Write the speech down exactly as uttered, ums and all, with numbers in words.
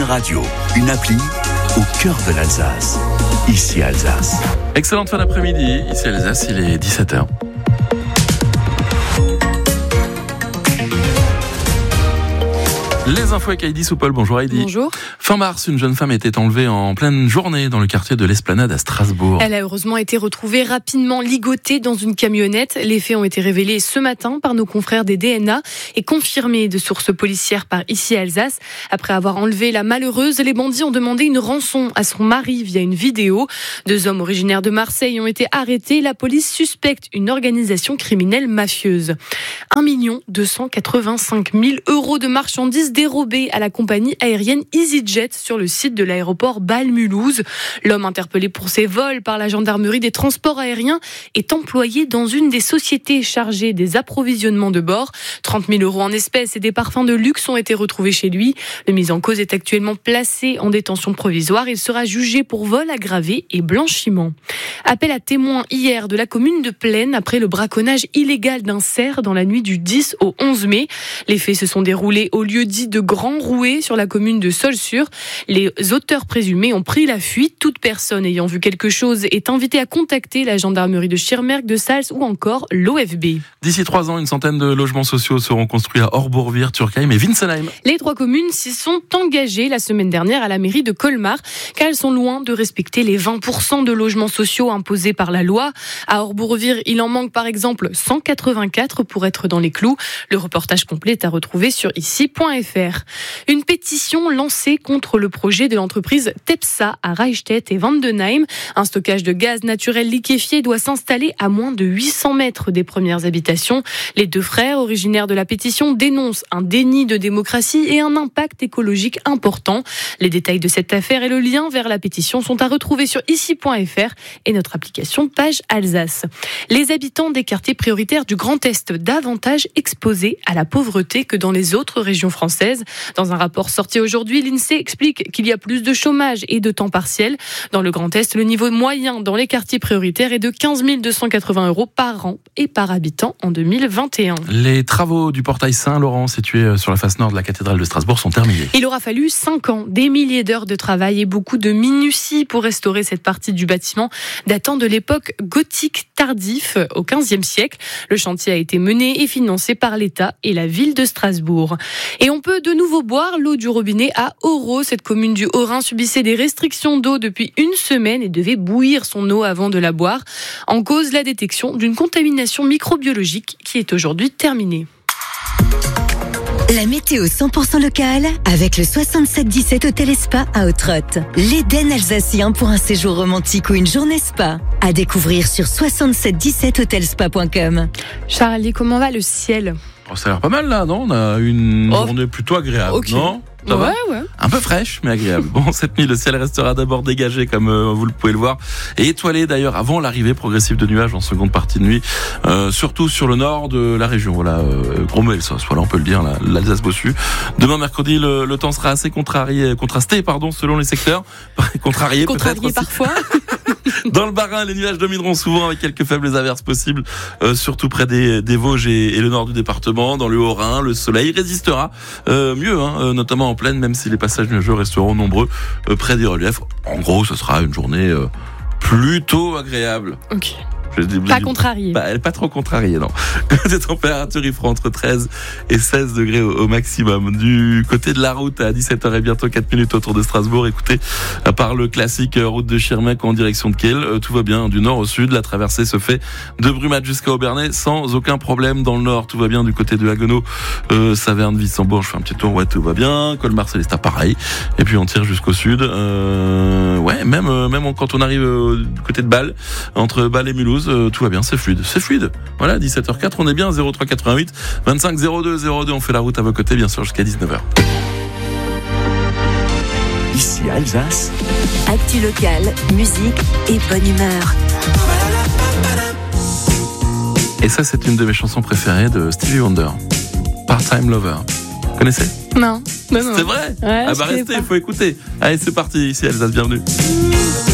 radio, une appli au cœur de l'Alsace. Ici Alsace. Excellente fin d'après-midi, ici Alsace, il est dix-sept heures. Les infos avec Heidi Soupol. Bonjour Heidi. Bonjour. Fin mars, une jeune femme était enlevée en pleine journée dans le quartier de l'Esplanade à Strasbourg. Elle a heureusement été retrouvée rapidement ligotée dans une camionnette. Les faits ont été révélés ce matin par nos confrères des D N A et confirmés de sources policières par Ici Alsace. Après avoir enlevé la malheureuse, les bandits ont demandé une rançon à son mari via une vidéo. Deux hommes originaires de Marseille ont été arrêtés. La police suspecte une organisation criminelle mafieuse. un million deux cent quatre-vingt-cinq mille euros de marchandises dérobé à la compagnie aérienne EasyJet sur le site de l'aéroport Bâle-Mulhouse. L'homme interpellé pour ses vols par la gendarmerie des transports aériens est employé dans une des sociétés chargées des approvisionnements de bord. trente mille euros en espèces et des parfums de luxe ont été retrouvés chez lui. Le mis en cause est actuellement placé en détention provisoire. Il sera jugé pour vol aggravé et blanchiment. Appel à témoins hier de la commune de Plaine après le braconnage illégal d'un cerf dans la nuit du dix au onze mai. Les faits se sont déroulés au lieu dit de Grand Rouet sur la commune de Solsur. Les auteurs présumés ont pris la fuite. Toute personne ayant vu quelque chose est invitée à contacter la gendarmerie de Schirmeck, de Sals ou encore l'O F B. D'ici trois ans, une centaine de logements sociaux seront construits à Orbourvire, Turckheim et Winsenheim. Les trois communes s'y sont engagées la semaine dernière à la mairie de Colmar, car elles sont loin de respecter les vingt pour cent de logements sociaux imposés par la loi. À Orbourvire, il en manque par exemple cent quatre-vingt-quatre pour être dans les clous. Le reportage complet est à retrouver sur ici point f r. Une pétition lancée contre le projet de l'entreprise Tepsa à Reichstedt et Vandenheim. Un stockage de gaz naturel liquéfié doit s'installer à moins de huit cents mètres des premières habitations. Les deux frères, originaires de la pétition, dénoncent un déni de démocratie et un impact écologique important. Les détails de cette affaire et le lien vers la pétition sont à retrouver sur ici point f r et notre application Page Alsace. Les habitants des quartiers prioritaires du Grand Est davantage exposés à la pauvreté que dans les autres régions françaises. Dans un rapport sorti aujourd'hui, l'INSEE explique qu'il y a plus de chômage et de temps partiel. Dans le Grand Est, le niveau moyen dans les quartiers prioritaires est de quinze mille deux cent quatre-vingts euros par an et par habitant en deux mille vingt et un. Les travaux du portail Saint-Laurent, situé sur la face nord de la cathédrale de Strasbourg, sont terminés. Il aura fallu cinq ans, des milliers d'heures de travail et beaucoup de minutie pour restaurer cette partie du bâtiment datant de l'époque gothique tardif au quinzième siècle. Le chantier a été mené et financé par l'État et la ville de Strasbourg. Et on peut de nouveau boire l'eau du robinet à Aureau. Cette commune du Haut-Rhin subissait des restrictions d'eau depuis une semaine et devait bouillir son eau avant de la boire. En cause, la détection d'une contamination microbiologique qui est aujourd'hui terminée. La météo cent pour cent locale avec le soixante-sept dix-sept Hôtel et Spa à Ottrotte. L'Éden alsacien pour un séjour romantique ou une journée spa. À découvrir sur soixante-sept dix-sept hôtel spa point com. Charlie, comment va le ciel ? Oh, ça a l'air pas mal là, non ? On a une oh. journée plutôt agréable, okay. non ? Ça ouais, va ouais. Un peu fraîche, mais agréable. Bon, cette nuit, le ciel restera d'abord dégagé, comme euh, vous le pouvez le voir, et étoilé d'ailleurs avant l'arrivée progressive de nuages en seconde partie de nuit, euh, surtout sur le nord de la région. Voilà, euh, gros mail, ça, voilà, on peut le dire, là, l'Alsace bossu. Demain, mercredi, le, le temps sera assez contrarié, contrasté, pardon, selon les secteurs. Contrarié, contrarié peut-être parfois. Dans le Bas-Rhin, les nuages domineront souvent avec quelques faibles averses possibles, euh, surtout près des, des Vosges et, et le nord du département. Dans le Haut-Rhin, le soleil résistera euh, mieux, hein, euh, notamment en plaine, même si les passages nuageux resteront nombreux euh, près des reliefs. En gros, ce sera une journée euh, plutôt agréable. Ok. Pas contrarié. Bah, elle est pas trop contrariée, non. Des températures, il fera entre treize et seize degrés au, au maximum. Du côté de la route, à dix-sept heures et bientôt quatre minutes autour de Strasbourg, écoutez, à part le classique euh, route de Schirmeck en direction de Kiel, euh, tout va bien du nord au sud. La traversée se fait de Brumath jusqu'à Obernai sans aucun problème. Dans le nord, tout va bien du côté de Haguenau, euh, Saverne, Wissembourg, je fais un petit tour, ouais, tout va bien. Colmar, Célestat, pareil. Et puis on tire jusqu'au sud. Euh, ouais, même, euh, même quand on arrive euh, du côté de Bâle, entre Bâle et Mulhouse, Euh, tout va bien, c'est fluide, c'est fluide. Voilà, dix-sept heures quatre, on est bien, zéro trois quatre-vingt-huit vingt-cinq zéro deux zéro deux, on fait la route à vos côtés, bien sûr, jusqu'à dix-neuf heures. Ici Alsace. Actu locale, musique et bonne humeur. Et ça, c'est une de mes chansons préférées de Stevie Wonder, Part-Time Lover. Vous connaissez ? Non, non, non. C'est vrai ? Ouais, Ah bah restez, il faut écouter. Allez, c'est parti, ici Alsace, bienvenue.